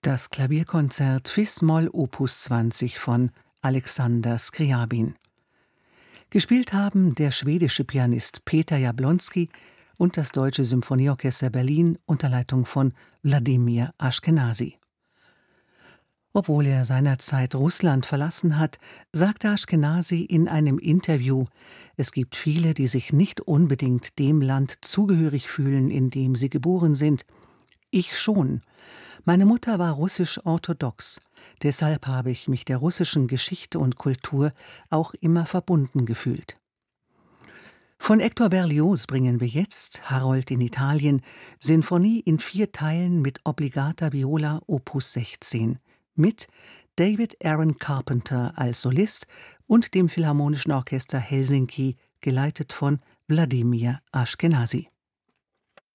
Das Klavierkonzert Fis-Moll Opus 20 von Alexander Scriabin. Gespielt haben der schwedische Pianist Peter Jablonski und das Deutsche Symphonieorchester Berlin unter Leitung von Wladimir Ashkenazy. Obwohl er seinerzeit Russland verlassen hat, sagte Ashkenazy in einem Interview, es gibt viele, die sich nicht unbedingt dem Land zugehörig fühlen, in dem sie geboren sind. Ich schon. Meine Mutter war russisch-orthodox, deshalb habe ich mich der russischen Geschichte und Kultur auch immer verbunden gefühlt. Von Hector Berlioz bringen wir jetzt Harold in Italien, Sinfonie in 4 Teilen mit Obligata Viola Opus 16, mit David Aaron Carpenter als Solist und dem Philharmonischen Orchester Helsinki, geleitet von Wladimir Ashkenazy.